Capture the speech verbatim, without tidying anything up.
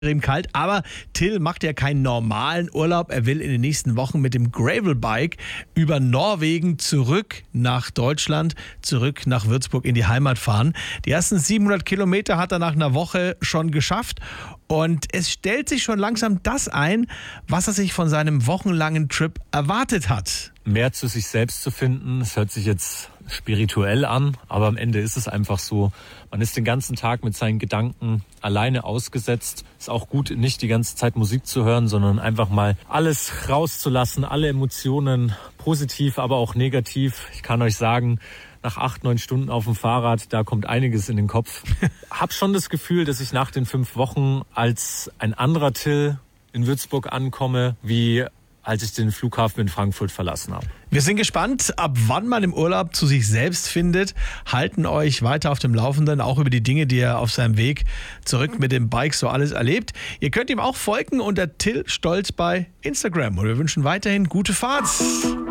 extrem kalt, aber Till macht ja keinen normalen Urlaub. Er will in den nächsten Wochen mit dem Gravelbike über Norwegen zurück nach Deutschland, zurück nach Würzburg in die Heimat fahren. Die ersten siebenhundert Kilometer hat er nach einer Woche schon geschafft und es stellt sich schon langsam das ein, was er sich von seinem wochenlangen Trip erwartet hat. Mehr zu sich selbst zu finden, das hört sich jetzt spirituell an, aber am Ende ist es einfach so, man ist den ganzen Tag mit seinen Gedanken alleine ausgesetzt. Ist auch gut, nicht die ganze Zeit Musik zu hören, sondern einfach mal alles rauszulassen, alle Emotionen, positiv, aber auch negativ. Ich kann euch sagen, nach acht, neun Stunden auf dem Fahrrad, da kommt einiges in den Kopf. Hab schon das Gefühl, dass ich nach den fünf Wochen als ein anderer Till in Würzburg ankomme, wie als ich den Flughafen in Frankfurt verlassen habe. Wir sind gespannt, ab wann man im Urlaub zu sich selbst findet, halten euch weiter auf dem Laufenden, auch über die Dinge, die er auf seinem Weg zurück mit dem Bike so alles erlebt. Ihr könnt ihm auch folgen unter Till Stolz bei Instagram und wir wünschen weiterhin gute Fahrt.